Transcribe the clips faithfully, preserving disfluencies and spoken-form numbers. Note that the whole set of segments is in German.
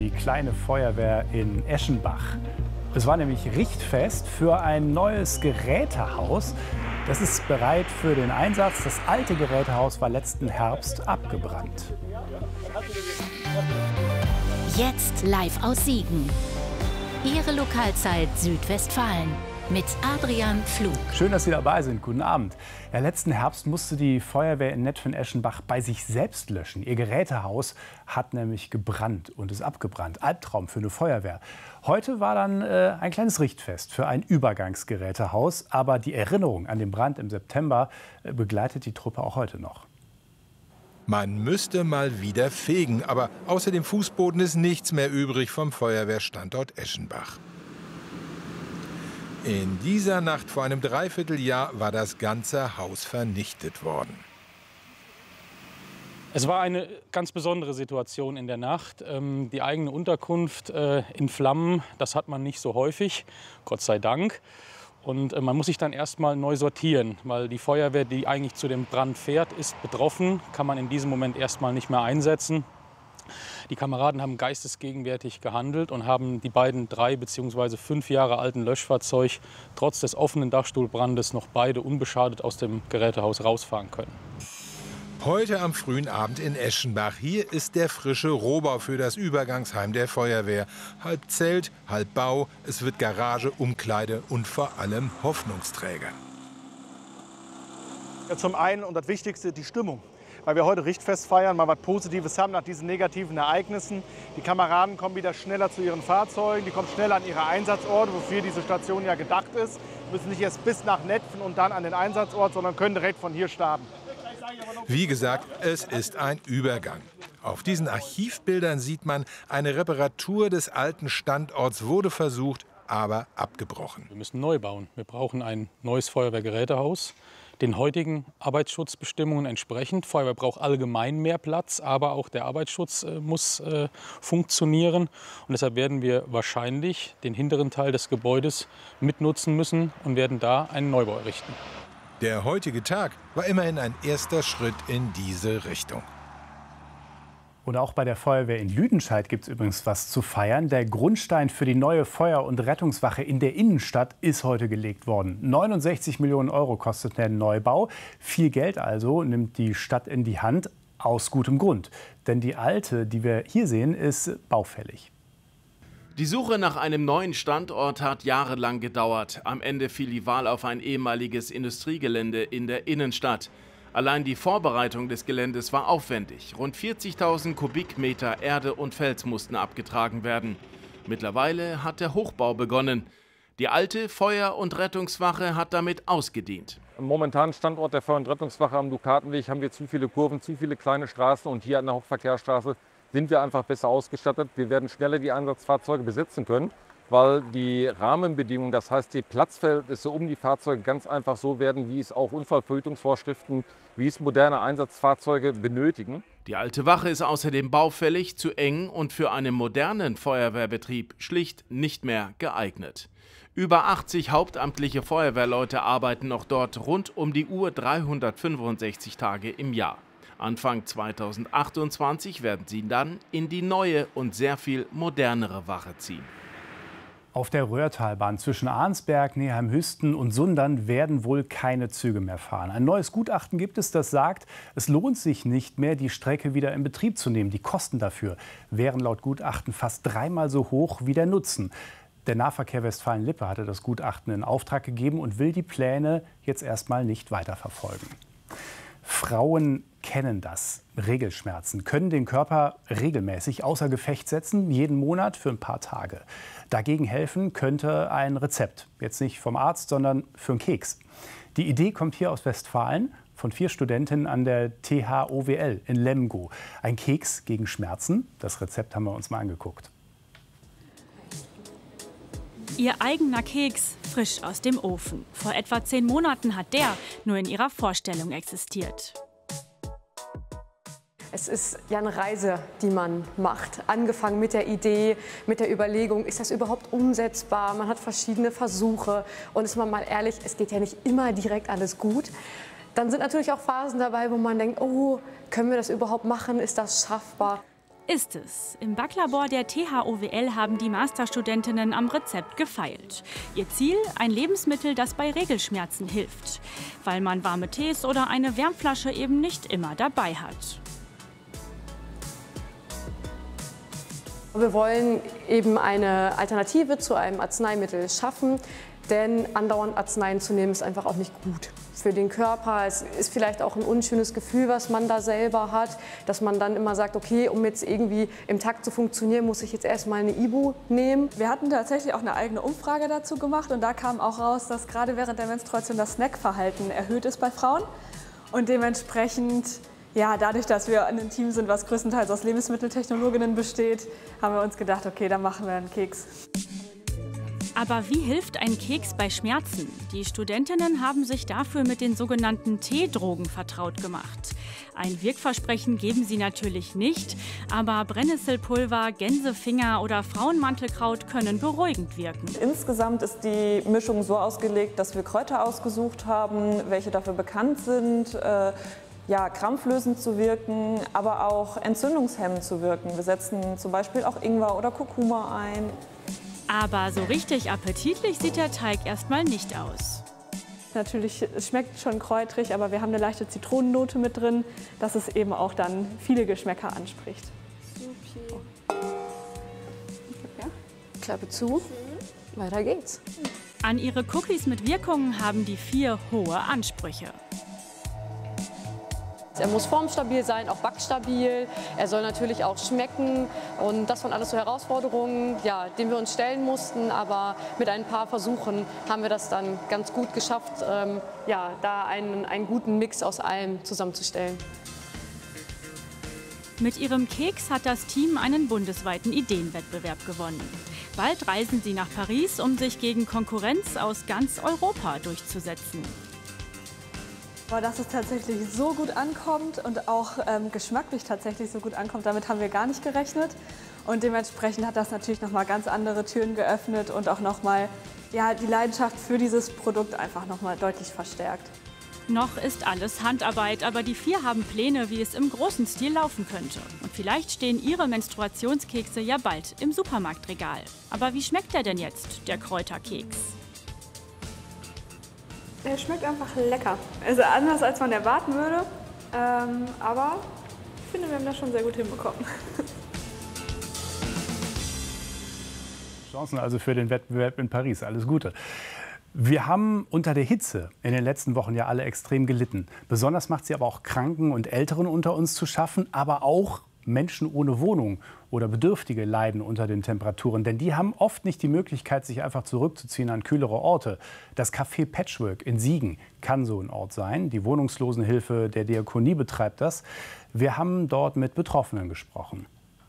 die kleine Feuerwehr in Eschenbach. Es war nämlich Richtfest für ein neues Gerätehaus. Das ist bereit für den Einsatz. Das alte Gerätehaus war letzten Herbst abgebrannt. Jetzt live aus Siegen. Ihre Lokalzeit Südwestfalen mit Adrian Pflug. Schön, dass Sie dabei sind. Guten Abend. Ja, letzten Herbst musste die Feuerwehr in Netphen-Eschenbach bei sich selbst löschen. Ihr Gerätehaus hat nämlich gebrannt und ist abgebrannt. Albtraum für eine Feuerwehr. Heute war dann äh, ein kleines Richtfest für ein Übergangsgerätehaus. Aber die Erinnerung an den Brand im September äh, begleitet die Truppe auch heute noch. Man müsste mal wieder fegen, aber außer dem Fußboden ist nichts mehr übrig vom Feuerwehrstandort Eschenbach. In dieser Nacht vor einem Dreivierteljahr war das ganze Haus vernichtet worden. Es war eine ganz besondere Situation in der Nacht. Die eigene Unterkunft in Flammen, das hat man nicht so häufig, Gott sei Dank. Und man muss sich dann erstmal neu sortieren, weil die Feuerwehr, die eigentlich zu dem Brand fährt, ist betroffen, kann man in diesem Moment erstmal nicht mehr einsetzen. Die Kameraden haben geistesgegenwärtig gehandelt und haben die beiden drei bzw. fünf Jahre alten Löschfahrzeug trotz des offenen Dachstuhlbrandes noch beide unbeschadet aus dem Gerätehaus rausfahren können. Heute am frühen Abend in Eschenbach. Hier ist der frische Rohbau für das Übergangsheim der Feuerwehr. Halb Zelt, halb Bau. Es wird Garage, Umkleide und vor allem Hoffnungsträger. Ja, zum einen und das Wichtigste, die Stimmung. Weil wir heute Richtfest feiern, mal was Positives haben nach diesen negativen Ereignissen. Die Kameraden kommen wieder schneller zu ihren Fahrzeugen, die kommen schneller an ihre Einsatzorte, wofür diese Station ja gedacht ist. Wir müssen nicht erst bis nach Netphen und dann an den Einsatzort, sondern können direkt von hier starten. Wie gesagt, es ist ein Übergang. Auf diesen Archivbildern sieht man, eine Reparatur des alten Standorts wurde versucht, aber abgebrochen. Wir müssen neu bauen. Wir brauchen ein neues Feuerwehrgerätehaus, den heutigen Arbeitsschutzbestimmungen entsprechend. Feuerwehr braucht allgemein mehr Platz, aber auch der Arbeitsschutz äh, muss äh, funktionieren. Und deshalb werden wir wahrscheinlich den hinteren Teil des Gebäudes mitnutzen müssen und werden da einen Neubau errichten. Der heutige Tag war immerhin ein erster Schritt in diese Richtung. Und auch bei der Feuerwehr in Lüdenscheid gibt es übrigens was zu feiern. Der Grundstein für die neue Feuer- und Rettungswache in der Innenstadt ist heute gelegt worden. neunundsechzig Millionen Euro kostet der Neubau. Viel Geld also nimmt die Stadt in die Hand, aus gutem Grund. Denn die alte, die wir hier sehen, ist baufällig. Die Suche nach einem neuen Standort hat jahrelang gedauert. Am Ende fiel die Wahl auf ein ehemaliges Industriegelände in der Innenstadt. Allein die Vorbereitung des Geländes war aufwendig. Rund vierzigtausend Kubikmeter Erde und Fels mussten abgetragen werden. Mittlerweile hat der Hochbau begonnen. Die alte Feuer- und Rettungswache hat damit ausgedient. Am momentanen Standort der Feuer- und Rettungswache am Dukatenweg haben wir zu viele Kurven, zu viele kleine Straßen, und hier an der Hauptverkehrsstraße sind wir einfach besser ausgestattet. Wir werden schneller die Einsatzfahrzeuge besetzen können, weil die Rahmenbedingungen, das heißt die Platzverhältnisse um die Fahrzeuge, ganz einfach so werden, wie es auch Unfallverhütungsvorschriften, wie es moderne Einsatzfahrzeuge benötigen. Die alte Wache ist außerdem baufällig, zu eng und für einen modernen Feuerwehrbetrieb schlicht nicht mehr geeignet. Über achtzig hauptamtliche Feuerwehrleute arbeiten noch dort rund um die Uhr dreihundertfünfundsechzig Tage im Jahr. Anfang zweitausendzweiundzwanzig werden sie dann in die neue und sehr viel modernere Wache ziehen. Auf der Röhrtalbahn zwischen Arnsberg, Neheim-Hüsten und Sundern werden wohl keine Züge mehr fahren. Ein neues Gutachten gibt es, das sagt, es lohnt sich nicht mehr, die Strecke wieder in Betrieb zu nehmen. Die Kosten dafür wären laut Gutachten fast dreimal so hoch wie der Nutzen. Der Nahverkehr Westfalen-Lippe hatte das Gutachten in Auftrag gegeben und will die Pläne jetzt erstmal nicht weiterverfolgen. Frauen kennen das. Regelschmerzen können den Körper regelmäßig außer Gefecht setzen, jeden Monat für ein paar Tage. Dagegen helfen könnte ein Rezept. Jetzt nicht vom Arzt, sondern für einen Keks. Die Idee kommt hier aus Westfalen von vier Studentinnen an der T H O W L in Lemgo. Ein Keks gegen Schmerzen. Das Rezept haben wir uns mal angeguckt. Ihr eigener Keks, frisch aus dem Ofen. Vor etwa zehn Monaten hat der nur in ihrer Vorstellung existiert. Es ist ja eine Reise, die man macht. Angefangen mit der Idee, mit der Überlegung, ist das überhaupt umsetzbar? Man hat verschiedene Versuche. Und ist man mal ehrlich, es geht ja nicht immer direkt alles gut. Dann sind natürlich auch Phasen dabei, wo man denkt, oh, können wir das überhaupt machen? Ist das schaffbar? ist es. Im Backlabor der T H O W L haben die Masterstudentinnen am Rezept gefeilt. Ihr Ziel? Ein Lebensmittel, das bei Regelschmerzen hilft. Weil man warme Tees oder eine Wärmflasche eben nicht immer dabei hat. Wir wollen eben eine Alternative zu einem Arzneimittel schaffen, denn andauernd Arzneien zu nehmen ist einfach auch nicht gut für den Körper. Es ist vielleicht auch ein unschönes Gefühl, was man da selber hat, dass man dann immer sagt, okay, um jetzt irgendwie im Takt zu funktionieren, muss ich jetzt erstmal eine Ibu nehmen. Wir hatten tatsächlich auch eine eigene Umfrage dazu gemacht und da kam auch raus, dass gerade während der Menstruation das Snackverhalten erhöht ist bei Frauen und dementsprechend, ja, dadurch, dass wir ein Team sind, was größtenteils aus Lebensmitteltechnologinnen besteht, haben wir uns gedacht, okay, dann machen wir einen Keks. Aber wie hilft ein Keks bei Schmerzen? Die Studentinnen haben sich dafür mit den sogenannten Teedrogen vertraut gemacht. Ein Wirkversprechen geben sie natürlich nicht, aber Brennnesselpulver, Gänsefinger oder Frauenmantelkraut können beruhigend wirken. Insgesamt ist die Mischung so ausgelegt, dass wir Kräuter ausgesucht haben, welche dafür bekannt sind, äh, ja, krampflösend zu wirken, aber auch entzündungshemmend zu wirken. Wir setzen zum Beispiel auch Ingwer oder Kurkuma ein. Aber so richtig appetitlich sieht der Teig erstmal nicht aus. Natürlich, es schmeckt schon kräutrig, aber wir haben eine leichte Zitronennote mit drin, dass es eben auch dann viele Geschmäcker anspricht. Super. Ja. Klappe zu, mhm. Weiter geht's. An ihre Cookies mit Wirkungen haben die vier hohe Ansprüche. Er muss formstabil sein, auch backstabil. Er soll natürlich auch schmecken. Und das waren alles so Herausforderungen, ja, denen wir uns stellen mussten. Aber mit ein paar Versuchen haben wir das dann ganz gut geschafft, ähm, ja, da einen, einen guten Mix aus allem zusammenzustellen. Mit ihrem Keks hat das Team einen bundesweiten Ideenwettbewerb gewonnen. Bald reisen sie nach Paris, um sich gegen Konkurrenz aus ganz Europa durchzusetzen. Aber dass es tatsächlich so gut ankommt und auch ähm, geschmacklich tatsächlich so gut ankommt, damit haben wir gar nicht gerechnet. Und dementsprechend hat das natürlich noch mal ganz andere Türen geöffnet und auch noch mal, ja, die Leidenschaft für dieses Produkt einfach noch mal deutlich verstärkt. Noch ist alles Handarbeit, aber die vier haben Pläne, wie es im großen Stil laufen könnte. Und vielleicht stehen ihre Menstruationskekse ja bald im Supermarktregal. Aber wie schmeckt der denn jetzt, der Kräuterkeks? Er schmeckt einfach lecker. Also anders, als man erwarten würde. Ähm, aber ich finde, wir haben das schon sehr gut hinbekommen. Chancen also für den Wettbewerb in Paris. Alles Gute. Wir haben unter der Hitze in den letzten Wochen ja alle extrem gelitten. Besonders macht sie aber auch Kranken und Älteren unter uns zu schaffen, aber auch Menschen ohne Wohnung oder Bedürftige leiden unter den Temperaturen. Denn die haben oft nicht die Möglichkeit, sich einfach zurückzuziehen an kühlere Orte. Das Café Patchwork in Siegen kann so ein Ort sein. Die Wohnungslosenhilfe der Diakonie betreibt das. Wir haben dort mit Betroffenen gesprochen.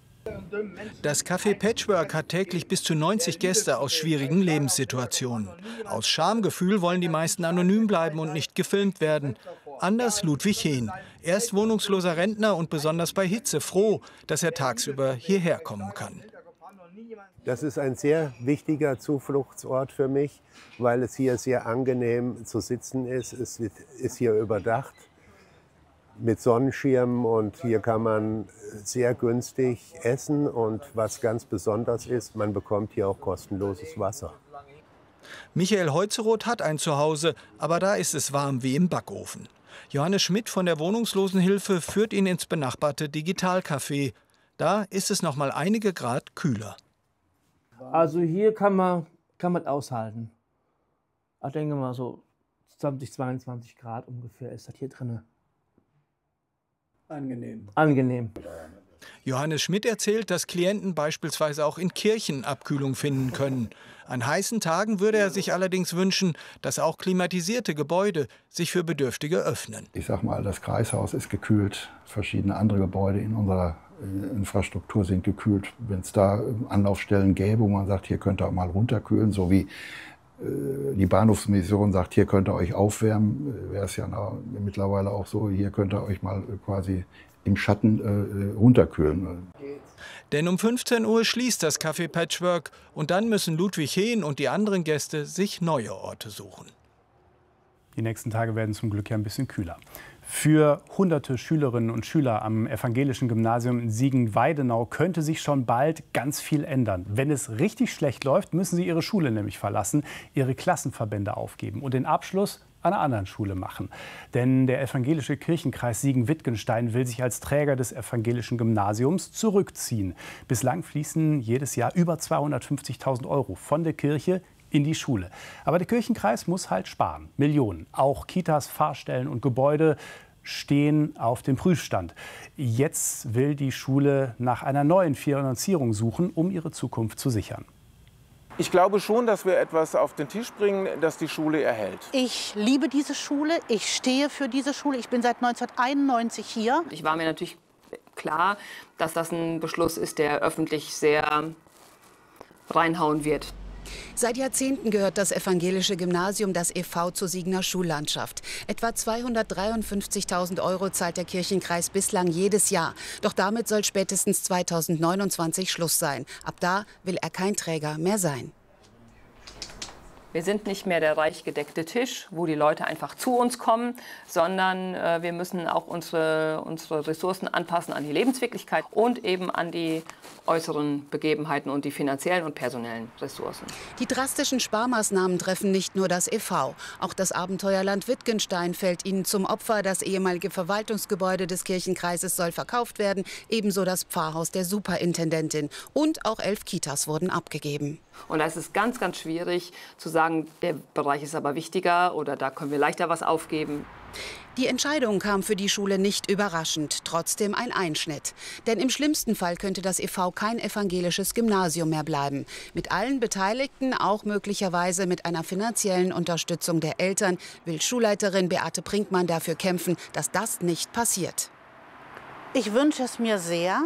Das Café Patchwork hat täglich bis zu neunzig Gäste aus schwierigen Lebenssituationen. Aus Schamgefühl wollen die meisten anonym bleiben und nicht gefilmt werden. Anders Ludwig Hehn. Er ist wohnungsloser Rentner und besonders bei Hitze froh, dass er tagsüber hierher kommen kann. Das ist ein sehr wichtiger Zufluchtsort für mich, weil es hier sehr angenehm zu sitzen ist. Es ist hier überdacht mit Sonnenschirmen und hier kann man sehr günstig essen. Und was ganz besonders ist, man bekommt hier auch kostenloses Wasser. Michael Heuzeroth hat ein Zuhause, aber da ist es warm wie im Backofen. Johannes Schmidt von der Wohnungslosenhilfe führt ihn ins benachbarte Digitalcafé. Da ist es noch mal einige Grad kühler. Also hier kann man, kann man aushalten. Ich denke mal so zwanzig, zweiundzwanzig Grad ungefähr ist das hier drin. Angenehm. Angenehm. Johannes Schmidt erzählt, dass Klienten beispielsweise auch in Kirchen Abkühlung finden können. An heißen Tagen würde er sich allerdings wünschen, dass auch klimatisierte Gebäude sich für Bedürftige öffnen. Ich sag mal, das Kreishaus ist gekühlt, verschiedene andere Gebäude in unserer Infrastruktur sind gekühlt. Wenn es da Anlaufstellen gäbe, wo man sagt, hier könnt ihr auch mal runterkühlen, so wie die Bahnhofsmission sagt, hier könnt ihr euch aufwärmen, wäre es ja mittlerweile auch so, hier könnt ihr euch mal quasi im Schatten äh, runterkühlen. Denn um fünfzehn Uhr schließt das Café Patchwork und dann müssen Ludwig Hehn und die anderen Gäste sich neue Orte suchen. Die nächsten Tage werden zum Glück ja ein bisschen kühler. Für hunderte Schülerinnen und Schüler am Evangelischen Gymnasium in Siegen-Weidenau könnte sich schon bald ganz viel ändern. Wenn es richtig schlecht läuft, müssen sie ihre Schule nämlich verlassen, ihre Klassenverbände aufgeben und den Abschluss an einer anderen Schule machen. Denn der evangelische Kirchenkreis Siegen-Wittgenstein will sich als Träger des evangelischen Gymnasiums zurückziehen. Bislang fließen jedes Jahr über zweihundertfünfzigtausend Euro von der Kirche in die Schule. Aber der Kirchenkreis muss halt sparen. Millionen. Auch Kitas, Fahrstellen und Gebäude stehen auf dem Prüfstand. Jetzt will die Schule nach einer neuen Finanzierung suchen, um ihre Zukunft zu sichern. Ich glaube schon, dass wir etwas auf den Tisch bringen, das die Schule erhält. Ich liebe diese Schule, ich stehe für diese Schule. Ich bin seit neunzehnhunderteinundneunzig hier. Ich war mir natürlich klar, dass das ein Beschluss ist, der öffentlich sehr reinhauen wird. Seit Jahrzehnten gehört das evangelische Gymnasium, das E V, zur Siegener Schullandschaft. Etwa zweihundertdreiundfünfzigtausend Euro zahlt der Kirchenkreis bislang jedes Jahr. Doch damit soll spätestens zweitausendneunundzwanzig Schluss sein. Ab da will er kein Träger mehr sein. Wir sind nicht mehr der reich gedeckte Tisch, wo die Leute einfach zu uns kommen, sondern äh, wir müssen auch unsere, unsere Ressourcen anpassen an die Lebenswirklichkeit und eben an die äußeren Begebenheiten und die finanziellen und personellen Ressourcen. Die drastischen Sparmaßnahmen treffen nicht nur das E V. Auch das Abenteuerland Wittgenstein fällt ihnen zum Opfer. Das ehemalige Verwaltungsgebäude des Kirchenkreises soll verkauft werden, ebenso das Pfarrhaus der Superintendentin. Und auch elf Kitas wurden abgegeben. Und da ist es ganz, ganz schwierig zu sagen, der Bereich ist aber wichtiger oder da können wir leichter was aufgeben. Die Entscheidung kam für die Schule nicht überraschend, trotzdem ein Einschnitt. Denn im schlimmsten Fall könnte das E V kein evangelisches Gymnasium mehr bleiben. Mit allen Beteiligten, auch möglicherweise mit einer finanziellen Unterstützung der Eltern, will Schulleiterin Beate Brinkmann dafür kämpfen, dass das nicht passiert. Ich wünsche es mir sehr.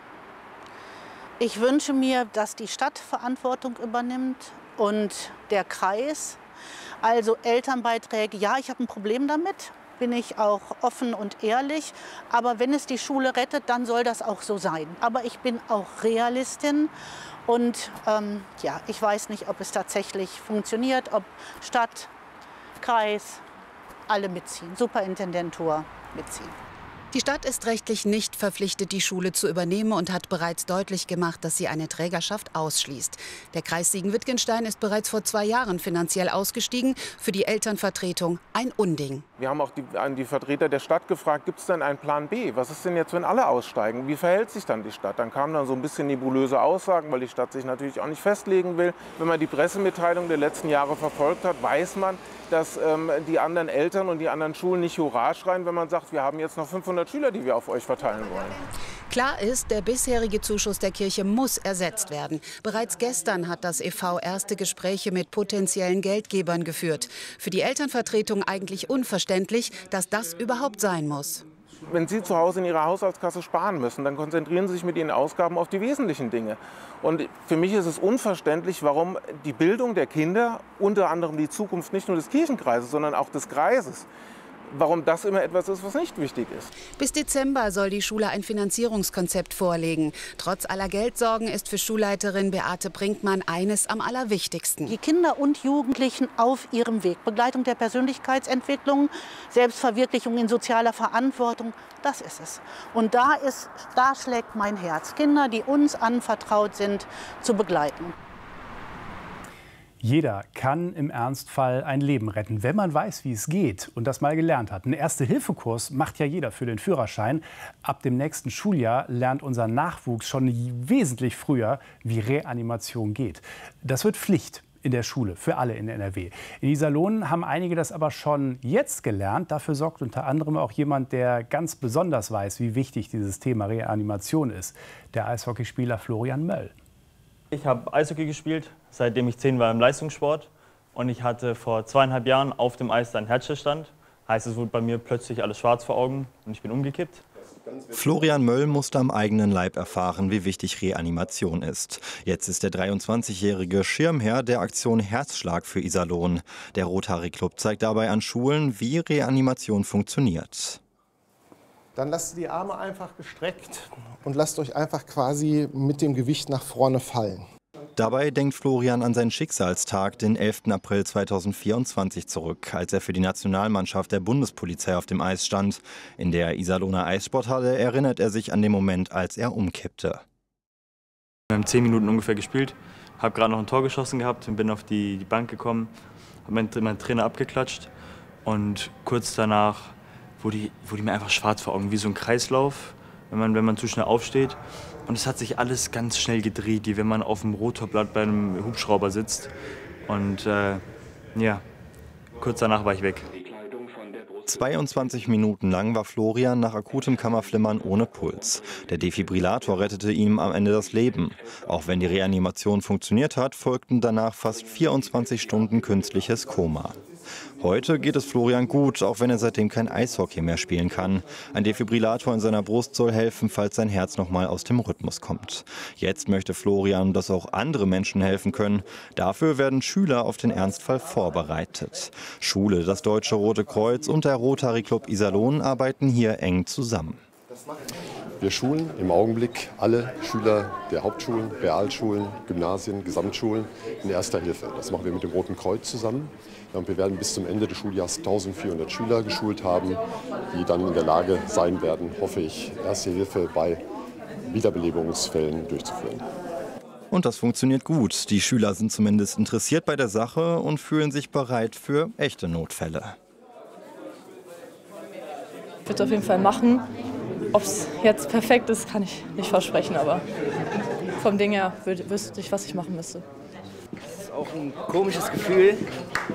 Ich wünsche mir, dass die Stadt Verantwortung übernimmt und der Kreis. Also Elternbeiträge, ja, ich habe ein Problem damit, bin ich auch offen und ehrlich. Aber wenn es die Schule rettet, dann soll das auch so sein. Aber ich bin auch Realistin und ähm, ja, ich weiß nicht, ob es tatsächlich funktioniert, ob Stadt, Kreis, alle mitziehen, Superintendentur mitziehen. Die Stadt ist rechtlich nicht verpflichtet, die Schule zu übernehmen und hat bereits deutlich gemacht, dass sie eine Trägerschaft ausschließt. Der Kreis Siegen-Wittgenstein ist bereits vor zwei Jahren finanziell ausgestiegen. Für die Elternvertretung ein Unding. Wir haben auch die, an die Vertreter der Stadt gefragt, gibt es denn einen Plan B? Was ist denn jetzt, wenn alle aussteigen? Wie verhält sich dann die Stadt? Dann kamen dann so ein bisschen nebulöse Aussagen, weil die Stadt sich natürlich auch nicht festlegen will. Wenn man die Pressemitteilung der letzten Jahre verfolgt hat, weiß man, dass ähm, die anderen Eltern und die anderen Schulen nicht Hurra schreien, wenn man sagt, wir haben jetzt noch fünfhundert Schüler, die wir auf euch verteilen wollen. Klar ist, der bisherige Zuschuss der Kirche muss ersetzt werden. Bereits gestern hat das E V erste Gespräche mit potenziellen Geldgebern geführt. Für die Elternvertretung eigentlich unverständlich, dass das überhaupt sein muss. Wenn Sie zu Hause in Ihrer Haushaltskasse sparen müssen, dann konzentrieren Sie sich mit Ihren Ausgaben auf die wesentlichen Dinge. Und für mich ist es unverständlich, warum die Bildung der Kinder, unter anderem die Zukunft nicht nur des Kirchenkreises, sondern auch des Kreises, warum das immer etwas ist, was nicht wichtig ist. Bis Dezember soll die Schule ein Finanzierungskonzept vorlegen. Trotz aller Geldsorgen ist für Schulleiterin Beate Brinkmann eines am allerwichtigsten. Die Kinder und Jugendlichen auf ihrem Weg. Begleitung der Persönlichkeitsentwicklung, Selbstverwirklichung in sozialer Verantwortung, das ist es. Und da, ist, da schlägt mein Herz. Kinder, die uns anvertraut sind, zu begleiten. Jeder kann im Ernstfall ein Leben retten, wenn man weiß, wie es geht und das mal gelernt hat. Ein Erste-Hilfe-Kurs macht ja jeder für den Führerschein. Ab dem nächsten Schuljahr lernt unser Nachwuchs schon wesentlich früher, wie Reanimation geht. Das wird Pflicht in der Schule für alle in N R W. In Iserlohn haben einige das aber schon jetzt gelernt. Dafür sorgt unter anderem auch jemand, der ganz besonders weiß, wie wichtig dieses Thema Reanimation ist. Der Eishockeyspieler Florian Möll. Ich habe Eishockey gespielt, seitdem ich zehn war im Leistungssport. Und ich hatte vor zweieinhalb Jahren auf dem Eis einen Herzstillstand. Heißt, es wurde bei mir plötzlich alles schwarz vor Augen und ich bin umgekippt. Florian Möll musste am eigenen Leib erfahren, wie wichtig Reanimation ist. Jetzt ist der dreiundzwanzigjährige Schirmherr der Aktion Herzschlag für Iserlohn. Der Rotary-Club zeigt dabei an Schulen, wie Reanimation funktioniert. Dann lasst die Arme einfach gestreckt und lasst euch einfach quasi mit dem Gewicht nach vorne fallen. Dabei denkt Florian an seinen Schicksalstag, den elften April zweitausendvierundzwanzig, zurück, als er für die Nationalmannschaft der Bundespolizei auf dem Eis stand. In der Iserlohner Eissporthalle erinnert er sich an den Moment, als er umkippte. Wir haben zehn Minuten ungefähr gespielt, habe gerade noch ein Tor geschossen gehabt und bin auf die, die Bank gekommen, habe meinen, meinen Trainer abgeklatscht und kurz danach wurde, wurde mir einfach schwarz vor Augen, wie so ein Kreislauf, wenn man, wenn man zu schnell aufsteht. Und es hat sich alles ganz schnell gedreht, wie wenn man auf dem Rotorblatt bei einem Hubschrauber sitzt. Und äh, ja, kurz danach war ich weg. zweiundzwanzig Minuten lang war Florian nach akutem Kammerflimmern ohne Puls. Der Defibrillator rettete ihm am Ende das Leben. Auch wenn die Reanimation funktioniert hat, folgten danach fast vierundzwanzig Stunden künstliches Koma. Heute geht es Florian gut, auch wenn er seitdem kein Eishockey mehr spielen kann. Ein Defibrillator in seiner Brust soll helfen, falls sein Herz noch mal aus dem Rhythmus kommt. Jetzt möchte Florian, dass auch andere Menschen helfen können. Dafür werden Schüler auf den Ernstfall vorbereitet. Schule, das Deutsche Rote Kreuz und der Rotary Club Iserlohn arbeiten hier eng zusammen. Wir schulen im Augenblick alle Schüler der Hauptschulen, Realschulen, Gymnasien, Gesamtschulen in Erster Hilfe. Das machen wir mit dem Roten Kreuz zusammen. Und wir werden bis zum Ende des Schuljahres eintausendvierhundert Schüler geschult haben, die dann in der Lage sein werden, hoffe ich, Erste Hilfe bei Wiederbelebungsfällen durchzuführen. Und das funktioniert gut. Die Schüler sind zumindest interessiert bei der Sache und fühlen sich bereit für echte Notfälle. Ich würde es auf jeden Fall machen. Ob es jetzt perfekt ist, kann ich nicht versprechen, aber vom Ding her wüsste ich, was ich machen müsste. Das ist auch ein komisches Gefühl.